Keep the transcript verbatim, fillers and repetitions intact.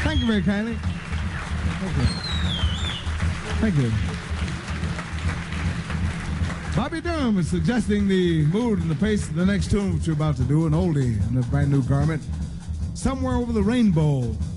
Thank you very kindly. Thank you. Thank you. Bobby Durham is suggesting the mood and the pace of the next tune which we're about to do, an oldie in a brand new garment. Somewhere Over the Rainbow.